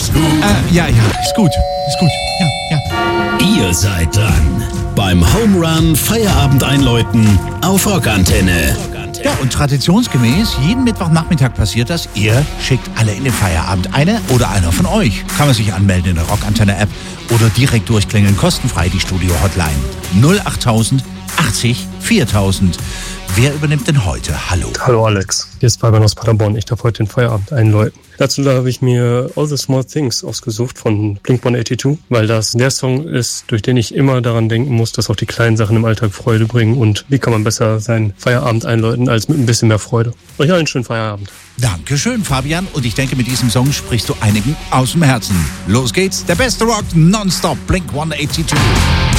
Ist gut. Ja, ist gut. Ist gut. Ja. Ihr seid dran. Beim Home Run Feierabend einläuten auf Rockantenne. Ja, und traditionsgemäß, jeden Mittwochnachmittag passiert das. Ihr schickt alle in den Feierabend. Eine oder einer von euch. Kann man sich anmelden in der Rockantenne-App oder direkt durchklingeln, kostenfrei die Studio-Hotline. 08000 80 4000. Wer übernimmt denn heute? Hallo. Hallo Alex, hier ist Fabian aus Paderborn. Ich darf heute den Feierabend einläuten. Dazu habe ich mir All the Small Things ausgesucht von Blink-182, weil das der Song ist, durch den ich immer daran denken muss, dass auch die kleinen Sachen im Alltag Freude bringen. Und wie kann man besser seinen Feierabend einläuten, als mit ein bisschen mehr Freude. Euch allen einen schönen Feierabend. Dankeschön, Fabian. Und ich denke, mit diesem Song sprichst du einigen aus dem Herzen. Los geht's, der beste Rock nonstop, Blink-182.